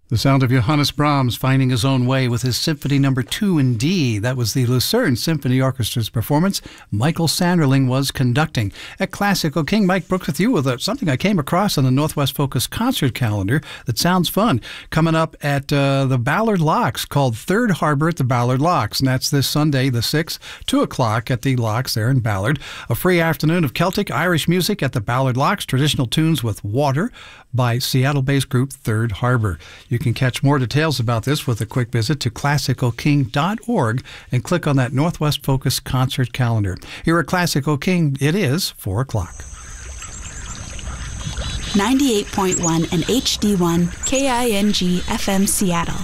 The sound of Johannes Brahms finding his own way with his Symphony No. 2 in D. That was the Lucerne Symphony Orchestra's performance. Michael Sanderling was conducting. At Classical King, Mike Brooks with you with something I came across on the Northwest Focus concert calendar that sounds fun. Coming up at the Ballard Locks, called Third Harbor at the Ballard Locks. And that's this Sunday, the 6th, 2 o'clock at the Locks there in Ballard. A free afternoon of Celtic Irish music at the Ballard Locks. Traditional tunes with Water by Seattle-based group Third Harbor. You can catch more details about this with a quick visit to classicalking.org and click on that Northwest Focus concert calendar. Here at Classical King, it is 4 o'clock. 98.1 and HD1 KING FM Seattle.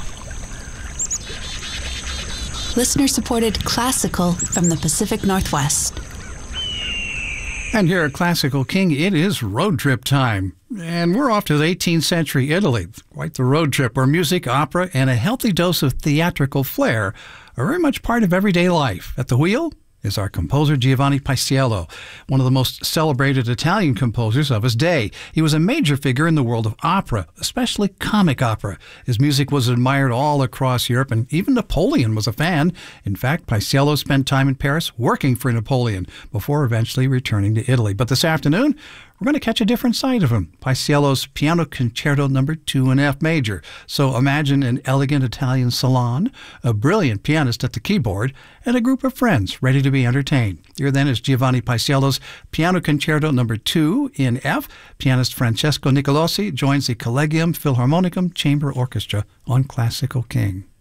Listener-supported classical from the Pacific Northwest. And here at Classical King, it is road trip time. And we're off to the 18th century Italy. Quite the road trip where music, opera, and a healthy dose of theatrical flair are very much part of everyday life. At the wheel is our composer Giovanni Paisiello, one of the most celebrated Italian composers of his day. He was a major figure in the world of opera, especially comic opera. His music was admired all across Europe, and even Napoleon was a fan. In fact, Paisiello spent time in Paris working for Napoleon before eventually returning to Italy. But this afternoon, we're going to catch a different side of him, Paisiello's Piano Concerto No. 2 in F major. So imagine an elegant Italian salon, a brilliant pianist at the keyboard, and a group of friends ready to be entertained. Here then is Giovanni Paisiello's Piano Concerto No. 2 in F. Pianist Francesco Nicolosi joins the Collegium Philharmonicum Chamber Orchestra on Classical King.